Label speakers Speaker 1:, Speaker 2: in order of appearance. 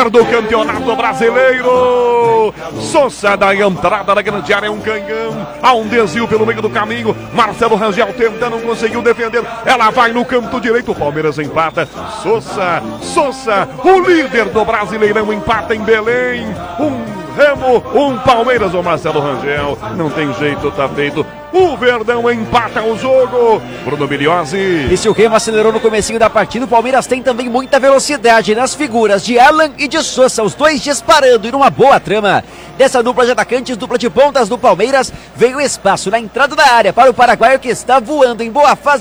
Speaker 1: líder do Campeonato Brasileiro. Sousa da entrada da grande área, é um canhão, há um desvio pelo meio do caminho. Marcelo Rangel tenta, não conseguiu defender. Ela vai no canto direito, o Palmeiras empata. Sousa, o líder do Brasileirão, empata em Belém. Remo, Palmeiras, o Marcelo Rangel. Não tem jeito, tá feito. O Verdão empata o jogo. Bruno Biliozzi.
Speaker 2: E se o Remo acelerou no comecinho da partida, o Palmeiras tem também muita velocidade nas figuras de Alan e de Sousa, os dois disparando e numa boa trama. Dessa dupla de atacantes, dupla de pontas do Palmeiras, veio espaço na entrada da área para o paraguaio que está voando em boa fase.